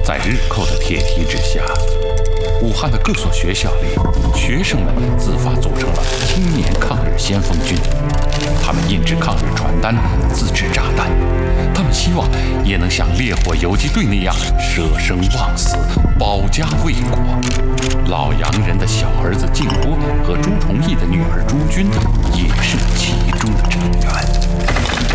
在日寇的铁蹄之下，武汉的各所学校里，学生们自发组成了青年抗日先锋军。他们印制抗日传单，自制炸弹。他们希望也能像烈火游击队那样舍生忘死，保家卫国。老洋人的小儿子静波和朱崇义的女儿朱军，